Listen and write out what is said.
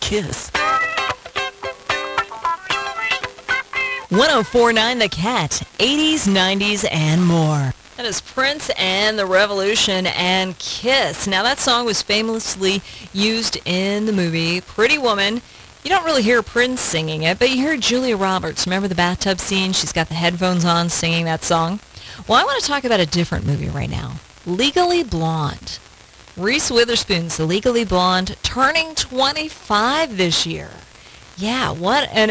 Kiss. 1049 The Cat, 80s, 90s, and more. That is Prince and the Revolution and Kiss. Now, that song was famously used in the movie Pretty Woman. You don't really hear Prince singing it, but you hear Julia Roberts. Remember the bathtub scene? She's got the headphones on singing that song. Well, I want to talk about a different movie right now, Legally Blonde. Reese Witherspoon's Legally Blonde, turning 25 this year. Yeah, what an